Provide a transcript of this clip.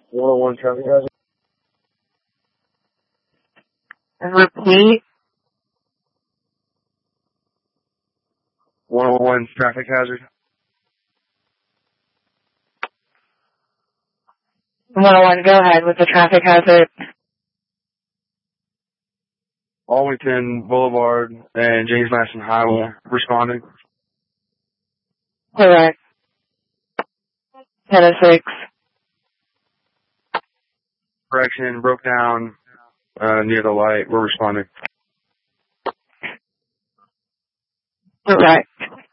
101 traffic hazard. Repeat. 101 traffic hazard. 101, go ahead with the traffic hazard. Arlington Boulevard and James Madison Highway responding. Correct. 10:06. Correction, broke down near the light. We're responding. Correct.